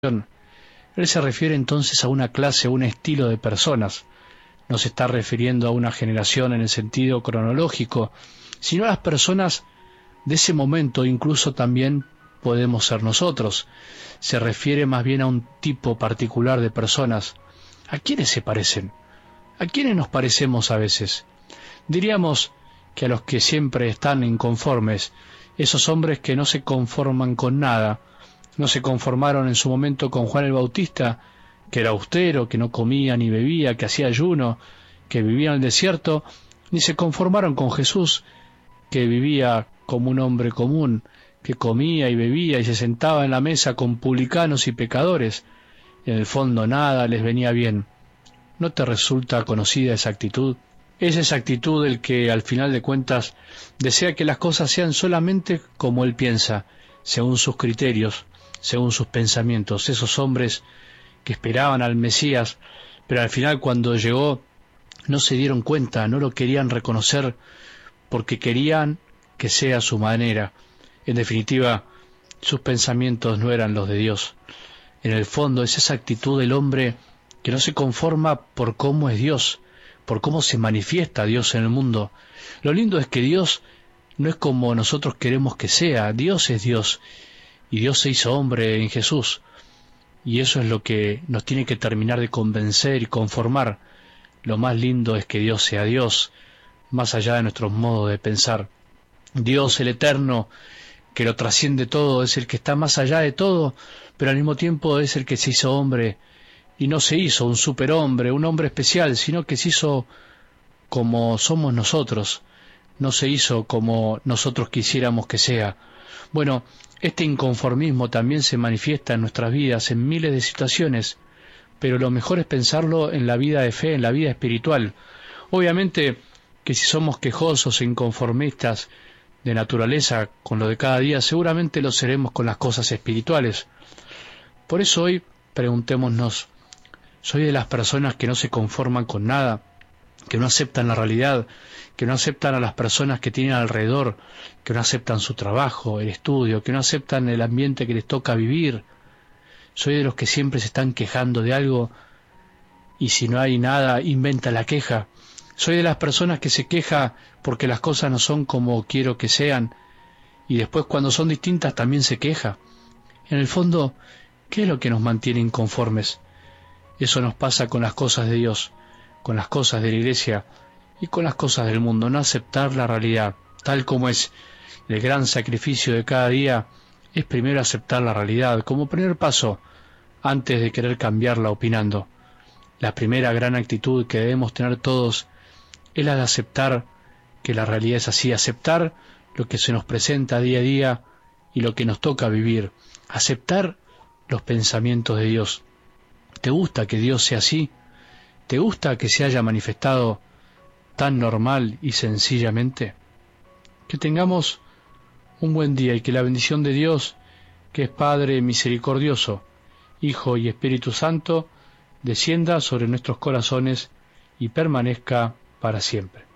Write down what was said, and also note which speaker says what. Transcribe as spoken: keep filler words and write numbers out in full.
Speaker 1: Él se refiere entonces a una clase, a un estilo de personas. No se está refiriendo a una generación en el sentido cronológico, sino a las personas de ese momento. Incluso también podemos ser nosotros. Se refiere más bien a un tipo particular de personas. ¿A quiénes se parecen? ¿A quiénes nos parecemos a veces? Diríamos que a los que siempre están inconformes, esos hombres que no se conforman con nada. No se conformaron en su momento con Juan el Bautista, que era austero, que no comía ni bebía, que hacía ayuno, que vivía en el desierto, ni se conformaron con Jesús, que vivía como un hombre común, que comía y bebía y se sentaba en la mesa con publicanos y pecadores. En el fondo nada les venía bien. ¿No te resulta conocida esa actitud? Es esa actitud el que, al final de cuentas, desea que las cosas sean solamente como él piensa, según sus criterios, según sus pensamientos. Esos hombres que esperaban al Mesías, pero al final cuando llegó no se dieron cuenta, no lo querían reconocer, porque querían que sea a su manera. En definitiva, sus pensamientos no eran los de Dios. En el fondo es esa actitud del hombre que no se conforma por cómo es Dios, por cómo se manifiesta Dios en el mundo. Lo lindo es que Dios no es como nosotros queremos que sea. Dios es Dios, y Dios se hizo hombre en Jesús, y eso es lo que nos tiene que terminar de convencer y conformar. Lo más lindo es que Dios sea Dios, más allá de nuestros modos de pensar. Dios, el eterno, que lo trasciende todo, es el que está más allá de todo, pero al mismo tiempo es el que se hizo hombre, y no se hizo un superhombre, un hombre especial, sino que se hizo como somos nosotros, no se hizo como nosotros quisiéramos que sea. Bueno, este inconformismo también se manifiesta en nuestras vidas en miles de situaciones, pero lo mejor es pensarlo en la vida de fe, en la vida espiritual. Obviamente que si somos quejosos e inconformistas de naturaleza con lo de cada día, seguramente lo seremos con las cosas espirituales. Por eso hoy preguntémonos, ¿soy de las personas que no se conforman con nada, que no aceptan la realidad, que no aceptan a las personas que tienen alrededor, que no aceptan su trabajo, el estudio, que no aceptan el ambiente que les toca vivir? Soy de los que siempre se están quejando de algo y si no hay nada, inventa la queja. Soy de las personas que se queja porque las cosas no son como quiero que sean y después cuando son distintas también se queja. En el fondo, ¿qué es lo que nos mantiene inconformes? Eso nos pasa con las cosas de Dios, con las cosas de la iglesia y con las cosas del mundo. No aceptar la realidad tal como es. El gran sacrificio de cada día es primero aceptar la realidad como primer paso antes de querer cambiarla opinando. La primera gran actitud que debemos tener todos es la de aceptar que la realidad es así, aceptar lo que se nos presenta día a día y lo que nos toca vivir, aceptar los pensamientos de Dios. ¿Te gusta que Dios sea así? ¿Te gusta que se haya manifestado tan normal y sencillamente? Que tengamos un buen día y que la bendición de Dios, que es Padre misericordioso, Hijo y Espíritu Santo, descienda sobre nuestros corazones y permanezca para siempre.